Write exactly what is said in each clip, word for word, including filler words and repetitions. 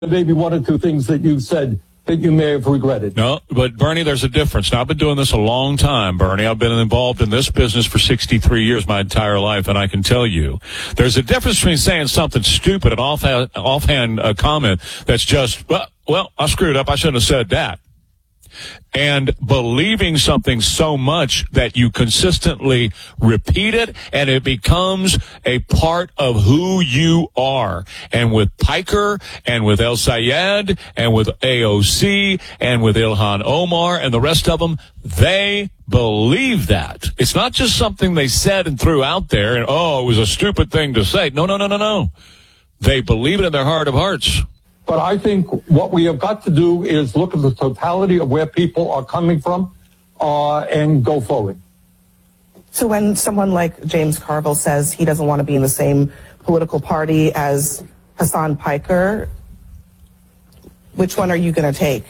maybe one or two things that you said that you may have regretted. No, but Bernie, there's a difference. Now, I've been doing this a long time, Bernie. I've been involved in this business for sixty-three years, my entire life, and I can tell you there's a difference between saying something stupid, an offhand, offhand uh, comment that's just, well, well, I screwed up. I shouldn't have said that. And believing something so much that you consistently repeat it and it becomes a part of who you are. And with Piker and with El Sayed and with A O C and with Ilhan Omar and the rest of them, they believe that. It's not just something they said and threw out there and, oh, it was a stupid thing to say. No, no, no, no, no. They believe it in their heart of hearts. But I think what we have got to do is look at the totality of where people are coming from uh, and go forward. So when someone like James Carville says he doesn't want to be in the same political party as Hassan Piker, which one are you going to take?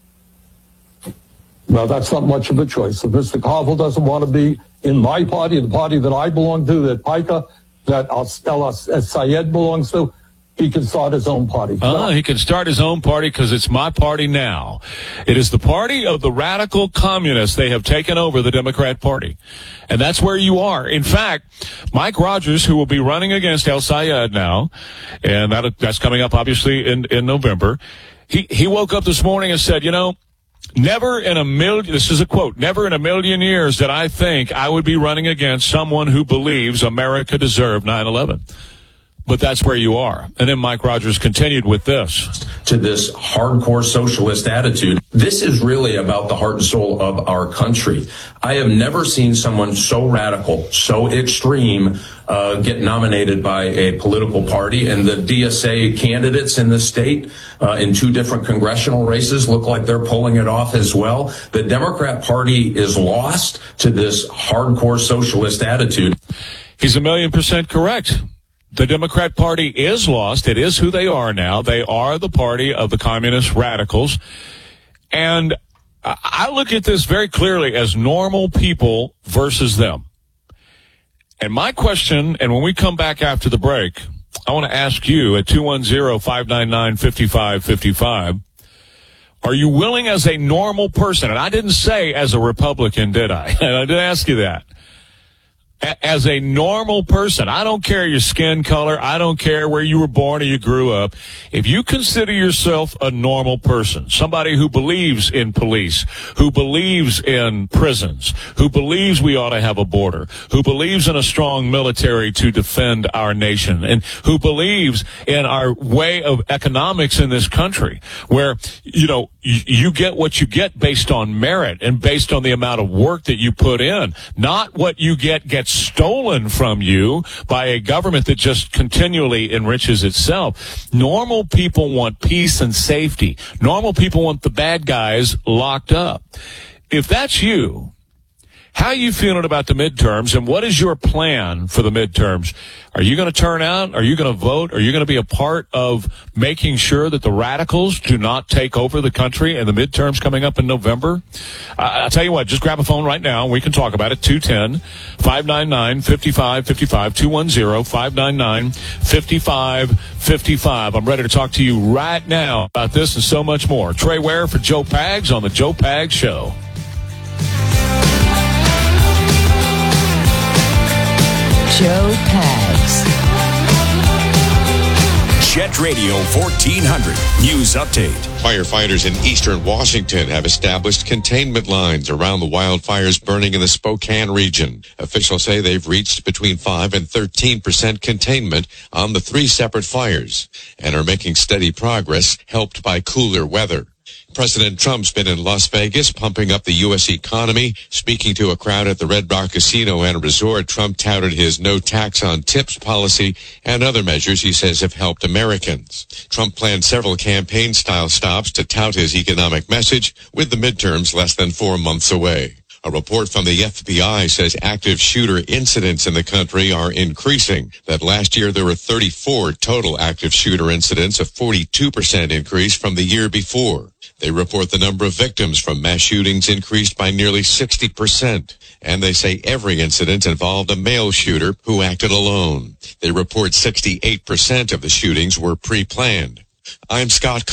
Well, that's not much of a choice. If Mister Carville doesn't want to be in my party, the party that I belong to, that Piker, that El Sayed belongs to, he can start his own party. Uh, he can start his own party because it's my party now. It is the party of the radical communists. They have taken over the Democrat Party. And that's where you are. In fact, Mike Rogers, who will be running against El Sayed now, and that, that's coming up obviously in, in November, he, he woke up this morning and said, you know, never in a million, this is a quote, never in a million years did I think I would be running against someone who believes America deserved nine eleven. But that's where you are. And then Mike Rogers continued with this. To this hardcore socialist attitude. This is really about the heart and soul of our country. I have never seen someone so radical, so extreme, uh, get nominated by a political party. And the D S A candidates in the state uh, in two different congressional races look like they're pulling it off as well. The Democrat Party is lost to this hardcore socialist attitude. He's a million percent correct. The Democrat Party is lost. It is who they are now. They are the party of the communist radicals. And I look at this very clearly as normal people versus them. And my question, and when we come back after the break, I want to ask you at two one zero, five nine nine, five five five five, are you willing as a normal person, and I didn't say as a Republican, did I? And I didn't ask you that. As a normal person, I don't care your skin color, I don't care where you were born or you grew up. If you consider yourself a normal person, somebody who believes in police, who believes in prisons, who believes we ought to have a border, who believes in a strong military to defend our nation, and who believes in our way of economics in this country, where, you know, you, you get what you get based on merit and based on the amount of work that you put in, not what you get gets stolen from you by a government that just continually enriches itself. Normal people want peace and safety. Normal people want the bad guys locked up. If that's you, how are you feeling about the midterms, and what is your plan for the midterms? Are you going to turn out? Are you going to vote? Are you going to be a part of making sure that the radicals do not take over the country in the midterms coming up in November? Uh, I'll tell you what, just grab a phone right now. We can talk about it. two one zero, five nine nine, five five five five, two one zero, five nine nine, five five five five. I'm ready to talk to you right now about this and so much more. Trey Ware for Joe Pags on the Joe Pags Show. Joe Pags. Jet Radio fourteen hundred News Update. Firefighters in eastern Washington have established containment lines around the wildfires burning in the Spokane region. Officials say they've reached between five and thirteen percent containment on the three separate fires and are making steady progress, helped by cooler weather. President Trump's been in Las Vegas pumping up the U S economy. Speaking to a crowd at the Red Rock Casino and Resort, Trump touted his no tax on tips policy and other measures he says have helped Americans. Trump planned several campaign-style stops to tout his economic message, with the midterms less than four months away. A report from the F B I says active shooter incidents in the country are increasing. That last year there were thirty-four total active shooter incidents, a forty-two percent increase from the year before. They report the number of victims from mass shootings increased by nearly sixty percent. And they say every incident involved a male shooter who acted alone. They report sixty-eight percent of the shootings were pre-planned. I'm Scott